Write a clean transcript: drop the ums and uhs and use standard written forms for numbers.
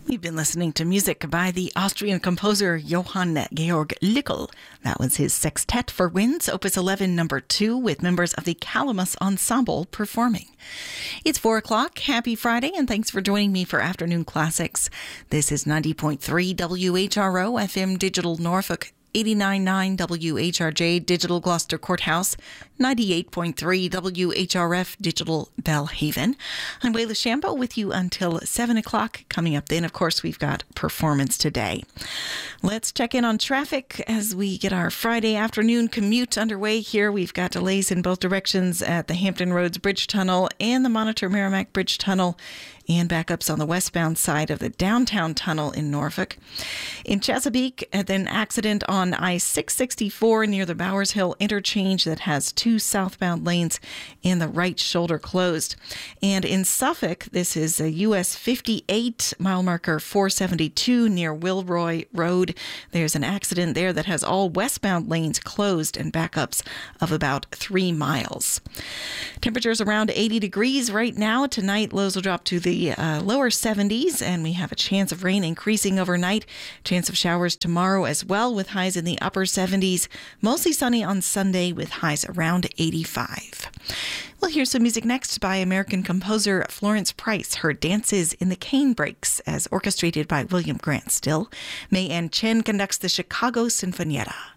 We've been listening to music by the Austrian composer Johann Georg Lickel. That was his Sextet for Winds, Opus 11, number 2, with members of the Calamus Ensemble performing. It's 4 o'clock. Happy Friday, and thanks for joining me for Afternoon Classics. This is 90.3 WHRO FM Digital Norfolk, 89.9 WHRJ Digital Gloucester Courthouse, 98.3 WHRF Digital Belhaven. I'm Wayla Shambo with you until 7 o'clock. Coming up then, of course, we've got Performance Today. Let's check in on traffic as we get our Friday afternoon commute underway here. We've got delays in both directions at the Hampton Roads Bridge Tunnel and the Monitor Merrimack Bridge Tunnel, and backups on the westbound side of the downtown tunnel in Norfolk. In Chesapeake, an accident on I-664 near the Bowers Hill interchange that has 2 southbound lanes and the right shoulder closed. And in Suffolk, this is a US 58 mile marker 472 near Wilroy Road. There's an accident there that has all westbound lanes closed and backups of about 3 miles. Temperatures around 80 degrees right now. Tonight, lows will drop to the lower 70s, and we have a chance of rain increasing overnight. Chance of showers tomorrow as well, with highs in the upper 70s. Mostly sunny on Sunday with highs around 85. We'll hear some music next by American composer Florence Price. Her Dances in the Cane Breaks, as orchestrated by William Grant Still. May Ann Chen conducts the Chicago Sinfonietta.